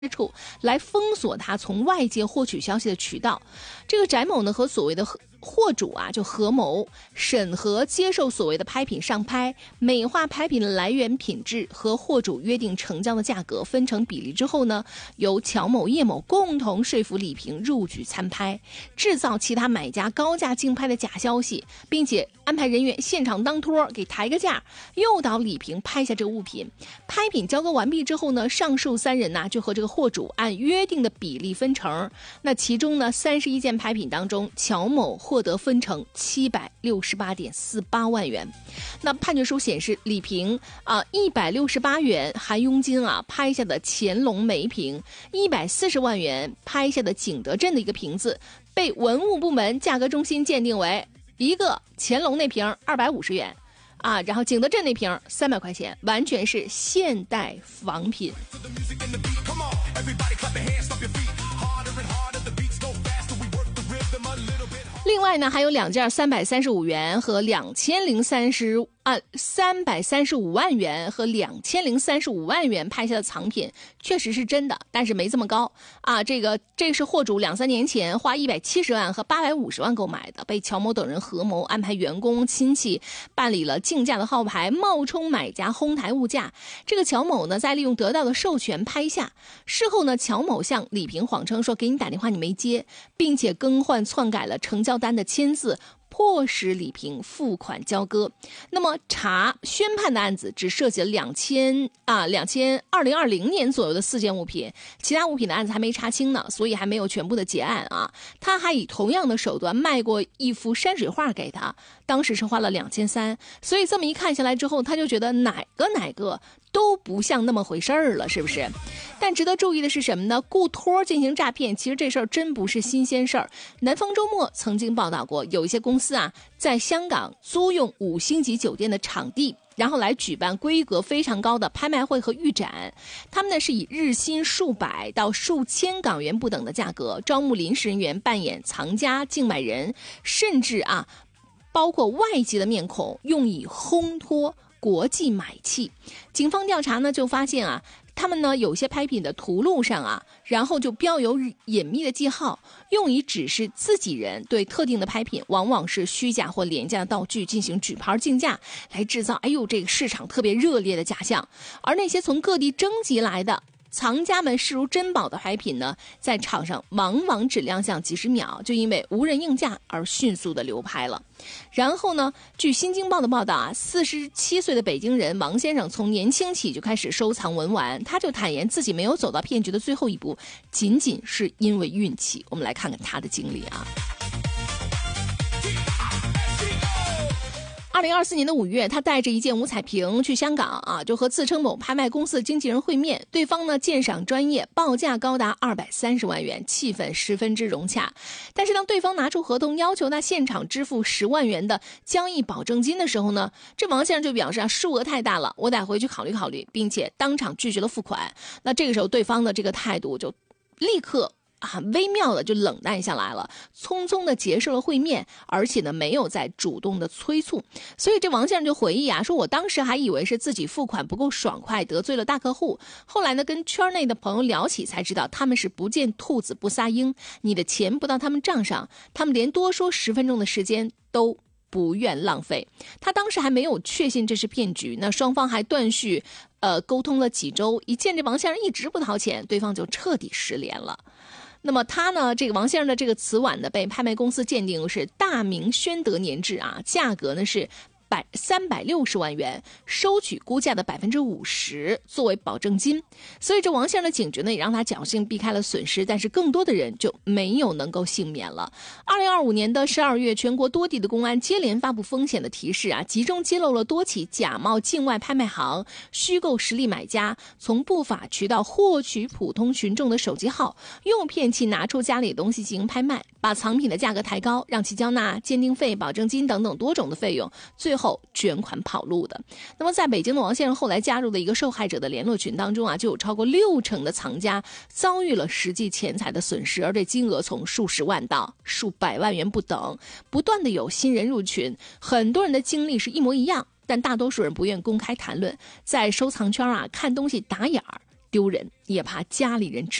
处来封锁他从外界获取消息的渠道。这个翟某呢和所谓的货主啊就合谋审核接受所谓的拍品上拍，美化拍品的来源品质，和货主约定成交的价格，分成比例之后呢，由乔某叶某共同说服李平入局参拍，制造其他买家高价竞拍的假消息，并且安排人员现场当托给抬个价，诱导李平拍下这个物品。拍品交割完毕之后呢，上述三人呢就和这个货主按约定的比例分成。那其中呢31件拍品当中，乔某获得分成768.48万元。那判决书显示，李平168元含佣金拍下的乾隆梅瓶，140万元拍下的景德镇的一个瓶子，被文物部门价格中心鉴定为一个乾隆那瓶250元然后景德镇那瓶300块钱，完全是现代仿品。另外呢，还有2件335元和335万元和2035万元拍下的藏品，确实是真的，但是没这么高这是货主2-3年前花170万和850万购买的，被乔某等人合谋安排员工亲戚办理了竞价的号牌，冒充买家哄抬物价。这个乔某呢，在利用得到的授权拍下，事后呢，乔某向李平谎称说给你打电话你没接，并且更换篡改了成交单的签字，迫使李平付款交割。那么宣判的案子只涉及了2020年左右的4件物品，其他物品的案子还没查清呢，所以还没有全部的结案他还以同样的手段卖过一幅山水画给他，当时是花了2300，所以这么一看下来之后，他就觉得哪个都不像那么回事儿了，是不是？但值得注意的是什么呢？雇托进行诈骗，其实这事儿真不是新鲜事儿。南方周末曾经报道过，有一些公司在香港租用5星级酒店的场地，然后来举办规格非常高的拍卖会和预展。他们呢是以日薪数百到数千港元不等的价格，招募临时人员扮演藏家、竞买人，甚至包括外籍的面孔，用以烘托国际买气。警方调查呢就发现他们呢有些拍品的图录上然后就标有隐秘的记号，用以指示自己人对特定的拍品往往是虚假或廉价的道具进行举牌竞价，来制造这个市场特别热烈的假象。而那些从各地征集来的藏家们视如珍宝的拍品呢，在场上往往只亮相几十秒，就因为无人应价而迅速的流拍了。然后呢，据新京报的报道47岁的北京人王先生从年轻起就开始收藏文玩，他就坦言自己没有走到骗局的最后一步，仅仅是因为运气。我们来看看他的经历2024年的5月，他带着一件五彩瓶去香港就和自称某拍卖公司的经纪人会面，对方呢鉴赏专业，报价高达230万元，气氛十分之融洽。但是当对方拿出合同要求他现场支付10万元的交易保证金的时候呢，这王先生就表示数额太大了，我得回去考虑考虑，并且当场拒绝了付款。那这个时候对方的这个态度就立刻微妙的就冷淡下来了，匆匆的结束了会面，而且呢没有再主动的催促。所以这王先生就回忆说我当时还以为是自己付款不够爽快，得罪了大客户，后来呢跟圈内的朋友聊起才知道，他们是不见兔子不撒鹰，你的钱不到他们账上，他们连多说10分钟的时间都不愿浪费。他当时还没有确信这是骗局，那双方还断续沟通了几周，一见这王先生一直不掏钱，对方就彻底失联了。那么他呢，这个王先生的这个瓷碗呢，被拍卖公司鉴定是大明宣德年制价格呢是360万元，收取估价的50%作为保证金。所以这王先生的警觉呢，也让他侥幸避开了损失，但是更多的人就没有能够幸免了。2025年的12月，全国多地的公安接连发布风险的提示集中揭露了多起假冒境外拍卖行，虚构实力买家，从不法渠道获取普通群众的手机号，诱骗其拿出家里的东西进行拍卖，把藏品的价格抬高，让其交纳鉴定费、保证金等等多种的费用，最后卷款跑路的。那么在北京的王先生后来加入的一个受害者的联络群当中就有超过60%的藏家遭遇了实际钱财的损失，而这金额从数十万到数百万元不等，不断的有新人入群，很多人的经历是一模一样，但大多数人不愿公开谈论，在收藏圈看东西打眼儿， 丢人，也怕家里人知